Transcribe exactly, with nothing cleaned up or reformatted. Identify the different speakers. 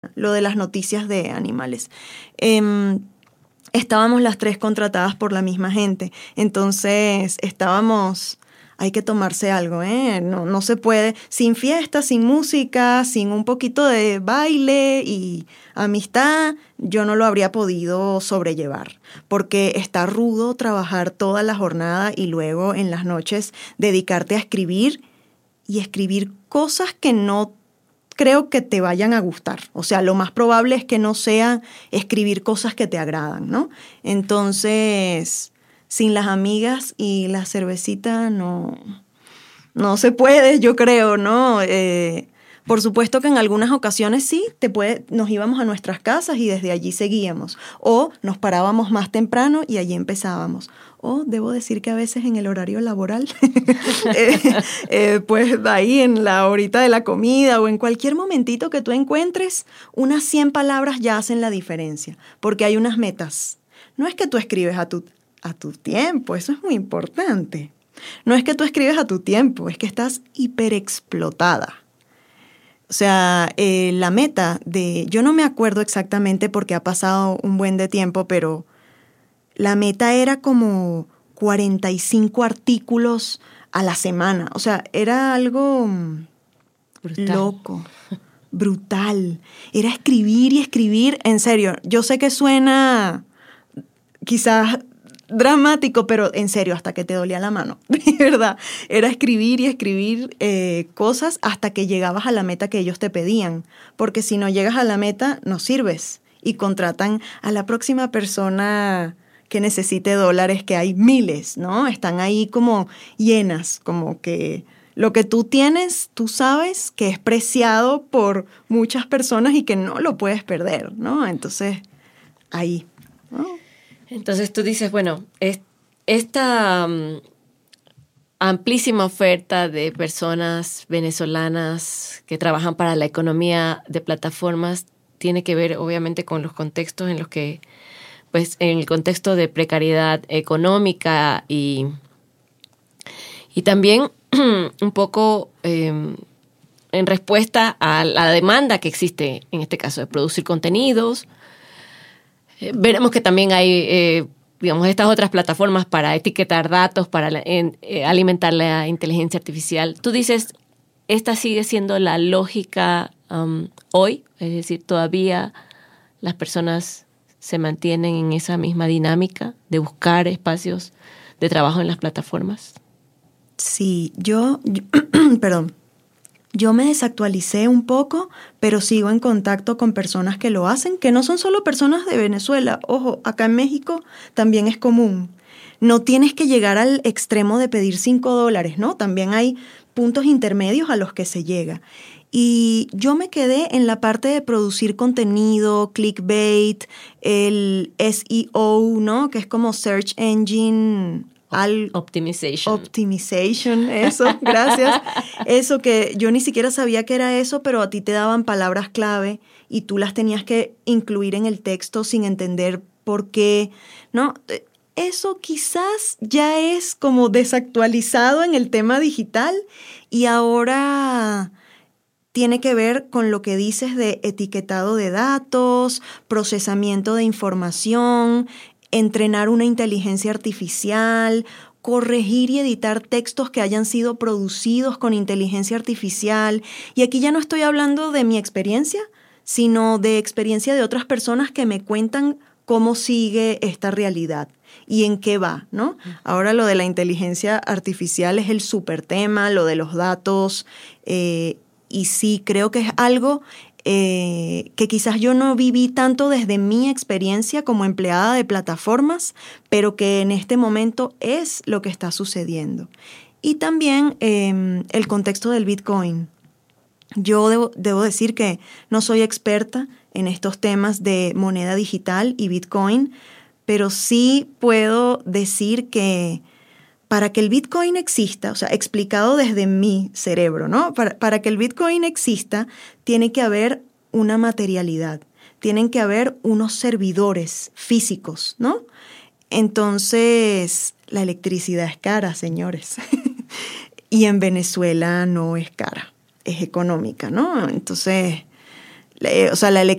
Speaker 1: lo de las noticias de animales. Eh, estábamos las tres contratadas por la misma gente, entonces estábamos... Hay que tomarse algo, ¿eh? No, no se puede, sin fiesta, sin música, sin un poquito de baile y amistad, yo no lo habría podido sobrellevar, porque está rudo trabajar toda la jornada y luego en las noches dedicarte a escribir y escribir cosas que no creo que te vayan a gustar. O sea, lo más probable es que no sea escribir cosas que te agradan, ¿no? Entonces... sin las amigas y la cervecita no, no se puede, yo creo, ¿no? Eh, por supuesto que en algunas ocasiones sí, te puede, nos íbamos a nuestras casas y desde allí seguíamos. O nos parábamos más temprano y allí empezábamos. O debo decir que a veces en el horario laboral, eh, eh, pues ahí en la horita de la comida o en cualquier momentito que tú encuentres, unas cien palabras ya hacen la diferencia, porque hay unas metas. No es que tú escribes a tu... a tu tiempo, eso es muy importante. No es que tú escribes a tu tiempo, es que estás hiperexplotada. O sea, eh, la meta de... Yo no me acuerdo exactamente porque ha pasado un buen de tiempo, pero la meta era como cuarenta y cinco artículos a la semana. O sea, era algo brutal. Loco, brutal. Era escribir y escribir. En serio, yo sé que suena quizás... dramático, pero en serio, hasta que te dolía la mano, de verdad. Era escribir y escribir eh, cosas hasta que llegabas a la meta que ellos te pedían, porque si no llegas a la meta, no sirves. Y contratan a la próxima persona que necesite dólares, que hay miles, ¿no? Están ahí como llenas, como que lo que tú tienes, tú sabes que es preciado por muchas personas y que no lo puedes perder, ¿no? Entonces, ahí, ¿no?
Speaker 2: Entonces tú dices, bueno, es, esta um, amplísima oferta de personas venezolanas que trabajan para la economía de plataformas tiene que ver obviamente con los contextos en los que, pues en el contexto de precariedad económica y, y también un poco eh, en respuesta a la demanda que existe en este caso de producir contenidos. Eh, veremos que también hay, eh, digamos, estas otras plataformas para etiquetar datos, para la, en, eh, alimentar la inteligencia artificial. Tú dices, ¿esta sigue siendo la lógica um, hoy? Es decir, ¿todavía las personas se mantienen en esa misma dinámica de buscar espacios de trabajo en las plataformas?
Speaker 1: Sí, yo, yo perdón. Yo me desactualicé un poco, pero sigo en contacto con personas que lo hacen, que no son solo personas de Venezuela. Ojo, acá en México también es común. No tienes que llegar al extremo de pedir cinco dólares, ¿no? También hay puntos intermedios a los que se llega. Y yo me quedé en la parte de producir contenido, clickbait, el S E O, ¿no? Que es como Search Engine...
Speaker 2: Al optimization.
Speaker 1: Optimization, eso, gracias. Eso que yo ni siquiera sabía que era eso, pero a ti te daban palabras clave y tú las tenías que incluir en el texto sin entender por qué, ¿no? Eso quizás ya es como desactualizado en el tema digital y ahora tiene que ver con lo que dices de etiquetado de datos, procesamiento de información, entrenar una inteligencia artificial, corregir y editar textos que hayan sido producidos con inteligencia artificial. Y aquí ya no estoy hablando de mi experiencia, sino de experiencia de otras personas que me cuentan cómo sigue esta realidad y en qué va, ¿no? Ahora lo de la inteligencia artificial es el súper tema, lo de los datos, eh, y sí, creo que es algo... Eh, que quizás yo no viví tanto desde mi experiencia como empleada de plataformas, pero que en este momento es lo que está sucediendo. Y también eh, el contexto del Bitcoin. Yo debo, debo decir que no soy experta en estos temas de moneda digital y Bitcoin, pero sí puedo decir que para que el Bitcoin exista, o sea, explicado desde mi cerebro, ¿no? Para, para que el Bitcoin exista, tiene que haber una materialidad, tienen que haber unos servidores físicos, ¿no? Entonces, la electricidad es cara, señores. Y en Venezuela no es cara, es económica, ¿no? Entonces, eh, o sea, la